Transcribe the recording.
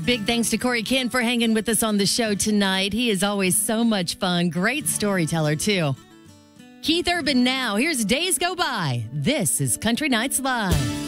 Big thanks to Corey Kent for hanging with us on the show tonight. He is always so much fun. Great storyteller, too. Keith Urban now. Here's Days Go By. This is Country Nights Live.